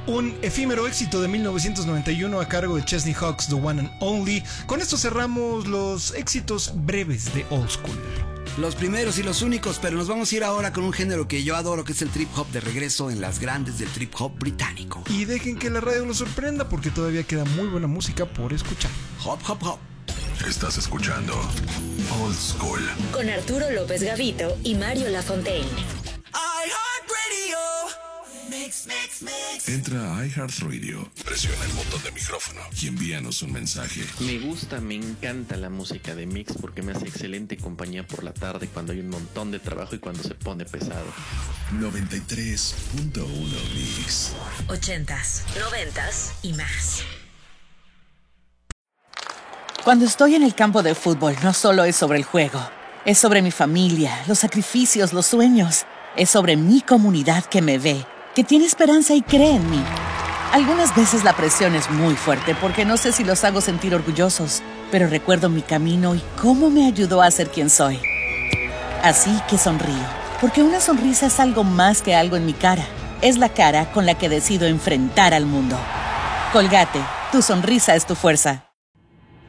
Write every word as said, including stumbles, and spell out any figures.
Un efímero éxito de mil novecientos noventa y uno a cargo de Chesney Hawkes, The One and Only. Con esto cerramos los éxitos breves de Old School. Los primeros y los únicos, pero nos vamos a ir ahora con un género que yo adoro, que es el trip hop, de regreso en las grandes del trip hop británico. Y dejen que la radio los sorprenda porque todavía queda muy buena música por escuchar. Hop, hop, hop. Estás escuchando Old School con Arturo López Gavito y Mario Lafontaine. Mix, mix, mix. Entra a iHeartRadio, presiona el botón de micrófono y envíanos un mensaje. Me gusta, me encanta la música de Mix porque me hace excelente compañía por la tarde cuando hay un montón de trabajo y cuando se pone pesado. noventa y tres punto uno Mix. Ochentas, noventas y más. Cuando estoy en el campo de fútbol, no solo es sobre el juego. Es sobre mi familia, los sacrificios, los sueños. Es sobre mi comunidad que me ve, que tiene esperanza y cree en mí. Algunas veces la presión es muy fuerte porque no sé si los hago sentir orgullosos, pero recuerdo mi camino y cómo me ayudó a ser quien soy. Así que sonrío, porque una sonrisa es algo más que algo en mi cara. Es la cara con la que decido enfrentar al mundo. Colgate, tu sonrisa es tu fuerza.